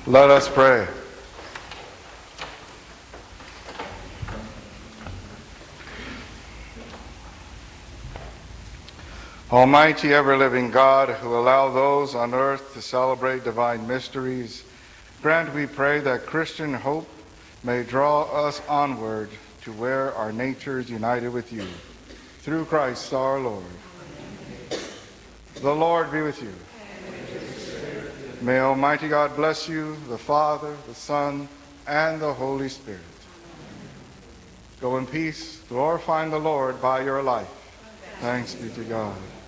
Let us pray. Almighty, ever-living God, who allow those on earth to celebrate divine mysteries, grant, we pray, that Christian hope may draw us onward to where our nature is united with you. Through Christ our Lord. The Lord be with you. May Almighty God bless you, the Father, the Son, and the Holy Spirit. Go in peace, glorifying the Lord by your life. Thanks be to God.